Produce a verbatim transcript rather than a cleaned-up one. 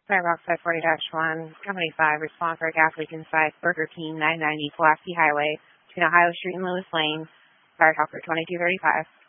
Firebox five forty dash one, Company five, respond for a gas leak inside Burger King nine ninety Pulaski Highway between Ohio Street and Lewis Lane. Fire Talker twenty-two thirty-five.